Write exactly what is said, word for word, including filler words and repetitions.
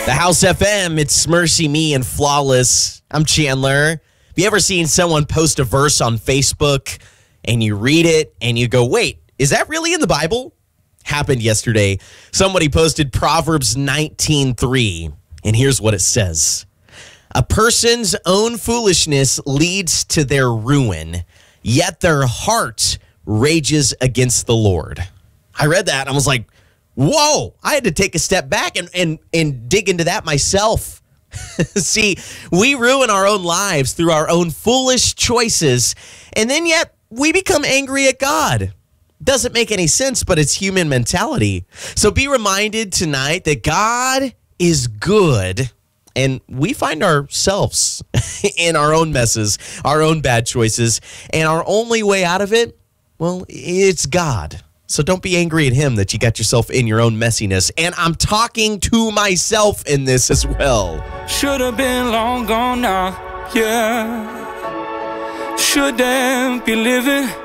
The House F M, it's Mercy Me and Flawless. I'm Chandler. Have you ever seen someone post a verse on Facebook and you read it and you go, wait, is that really in the Bible? Happened yesterday. Somebody posted Proverbs nineteen three, and here's what it says. A person's own foolishness leads to their ruin, yet their heart rages against the Lord. I read that and I was like, whoa, I had to take a step back and, and, and dig into that myself. See, we ruin our own lives through our own foolish choices, and then yet we become angry at God. Doesn't make any sense, but it's human mentality. So be reminded tonight that God is good, and we find ourselves in our own messes, our own bad choices, and our only way out of it, well, it's God. So don't be angry at him that you got yourself in your own messiness. And I'm talking to myself in this as well. Should have been long gone now, yeah. Shouldn't be living